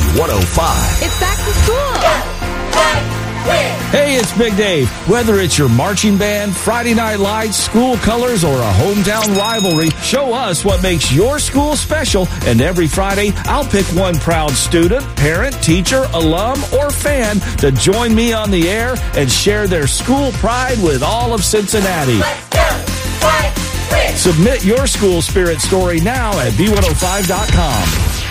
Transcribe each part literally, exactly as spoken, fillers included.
one oh five. It's back to school. Hey, it's Big Dave. Whether it's your marching band, Friday Night Lights, school colors, or a hometown rivalry, show us what makes your school special. And every Friday, I'll pick one proud student, parent, teacher, alum, or fan to join me on the air and share their school pride with all of Cincinnati. Let's go! Fight! Win! Submit your school spirit story now at B one oh five dot com.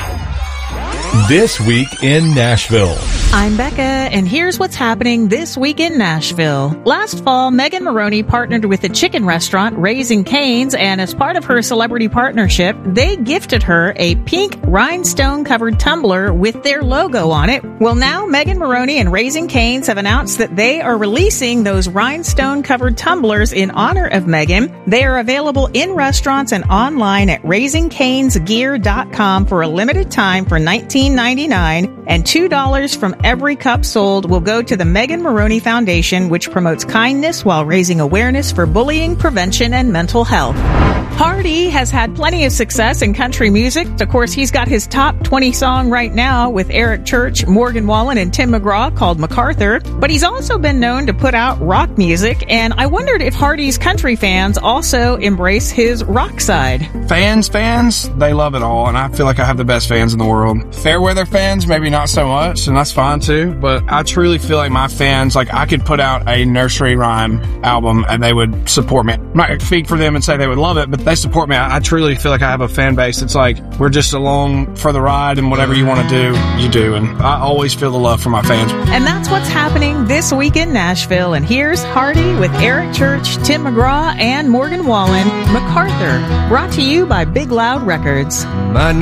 This Week in Nashville. I'm Becca, and here's what's happening this week in Nashville. Last fall, Megan Maroney partnered with the chicken restaurant Raising Cane's, and as part of her celebrity partnership, they gifted her a pink rhinestone-covered tumbler with their logo on it. Well, now Megan Maroney and Raising Cane's have announced that they are releasing those rhinestone-covered tumblers in honor of Megan. They are available in restaurants and online at raising canes gear dot com for a limited time for nineteen ninety-nine dollars, and two dollars from every cup sold will go to the Megan Maroney Foundation, which promotes kindness while raising awareness for bullying prevention and mental health. Hardy has had plenty of success in country music. Of course, he's got his top twenty song right now with Eric Church, Morgan Wallen, and Tim McGraw called MacArthur. But he's also been known to put out rock music, and I wondered if Hardy's country fans also embrace his rock side. Fans, fans, they love it all, and I feel like I have the best fans in the world. Fairweather fans, maybe not so much, and that's fine too, but I truly feel like my fans, like I could put out a nursery rhyme album and they would support me. I'm not going to speak for them and say they would love it, but they support me. I, I truly feel like I have a fan base. It's like we're just along for the ride, and whatever you want to do, you do, and I always feel the love for my fans. And that's what's happening this week in Nashville, and here's Hardy with Eric Church, Tim McGraw, and Morgan Wallen, MacArthur, brought to you by Big Loud Records. My